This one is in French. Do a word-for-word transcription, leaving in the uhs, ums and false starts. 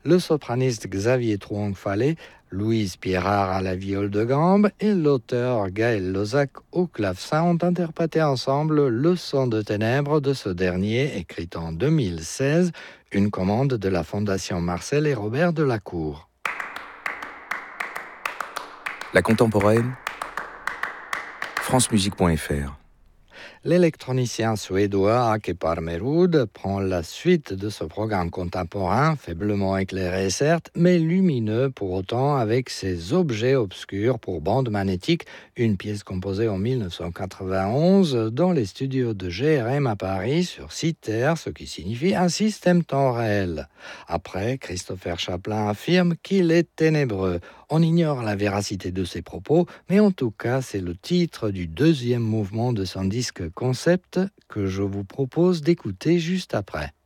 le sopraniste Xavier Trouang-Fallet, Louise Pierrard à la viole de gambe et l'auteur Gaël Lozac au clavecin ont interprété ensemble Le Son de ténèbres de ce dernier, écrit en deux mille seize, une commande de la Fondation Marcel et Robert Delacour. La contemporaine, francemusique point f r. L'électronicien suédois Ake Parmerud prend la suite de ce programme contemporain, faiblement éclairé certes, mais lumineux pour autant, avec ses objets obscurs pour bande magnétique, une pièce composée en dix-neuf cent quatre-vingt-onze dans les studios de G R M à Paris sur six terres, ce qui signifie un système temps réel. Après, Christopher Chaplin affirme qu'il est ténébreux. On ignore la véracité de ses propos, mais en tout cas, c'est le titre du deuxième mouvement de son disque concept que je vous propose d'écouter juste après.